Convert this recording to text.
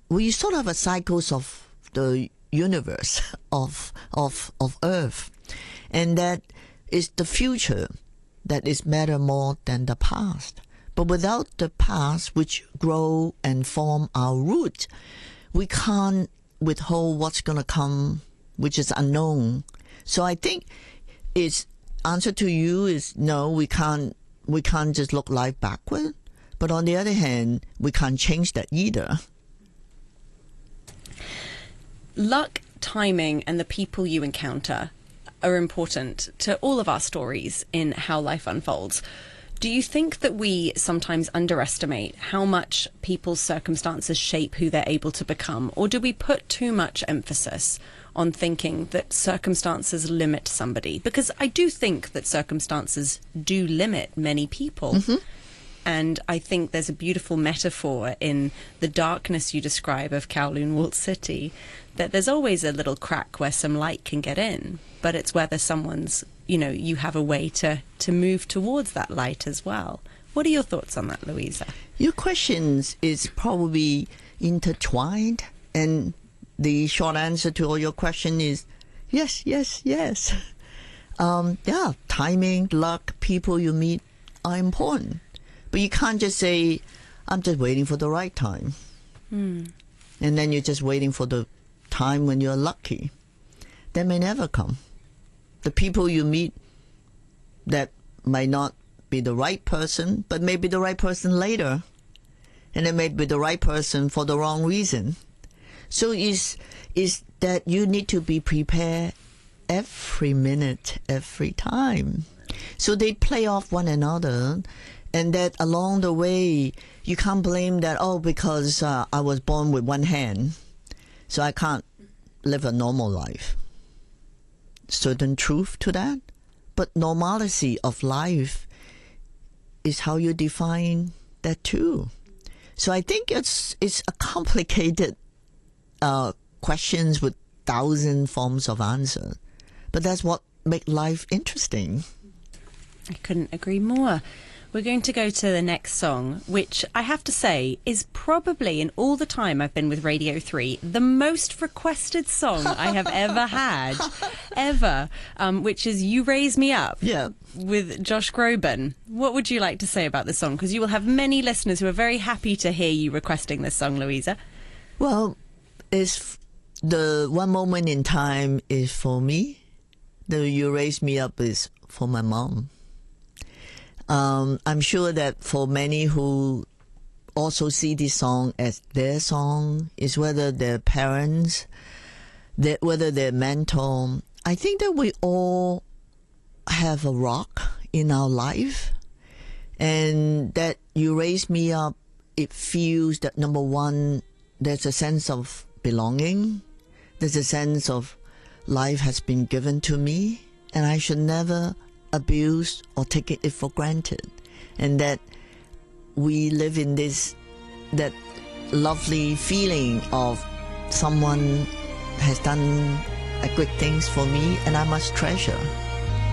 we sort of have cycles of the universe of Earth, and that is the future that is matter more than the past. But without the past, which grow and form our root, we can't withhold what's going to come, which is unknown. So I think its answer to you is no, we can't just look life backward. But on the other hand, we can't change that either. Luck, timing, and the people you encounter are important to all of our stories in how life unfolds. Do you think that we sometimes underestimate how much people's circumstances shape who they're able to become? Or do we put too much emphasis on thinking that circumstances limit somebody? Because I do think that circumstances do limit many people. Mm-hmm. And I think there's a beautiful metaphor in the darkness you describe of Kowloon Walled City, that there's always a little crack where some light can get in, but it's whether someone's, you have a way to move towards that light as well. What are your thoughts on that, Louisa? Your questions is probably intertwined, and the short answer to all your question is yes. Timing, luck, people you meet are important. But you can't just say, I'm just waiting for the right time. And then you're just waiting for the time when you're lucky. That may never come. The people you meet that might not be the right person, but may be the right person later. And it may be the right person for the wrong reason. So is that you need to be prepared every minute, every time. So they play off one another. And that along the way, you can't blame that, because I was born with one hand, so I can't live a normal life. Certain truth to that. But normalcy of life is how you define that too. So I think it's a complicated questions with 1,000 forms of answer. But that's what makes life interesting. I couldn't agree more. We're going to go to the next song, which I have to say is probably, in all the time I've been with Radio 3, the most requested song I have ever had, which is You Raise Me Up with Josh Groban. What would you like to say about this song? Because you will have many listeners who are very happy to hear you requesting this song, Louisa. Well, it's the one moment in time is for me. The You Raise Me Up is for my mom. I'm sure that for many who also see this song as their song, is whether their parents, whether their mentor. I think that we all have a rock in our life, and that You Raise Me Up, it feels that, number one, there's a sense of belonging. There's a sense of life has been given to me, and I should never abuse or take it for granted, and that we live in that lovely feeling of someone has done great things for me and I must treasure.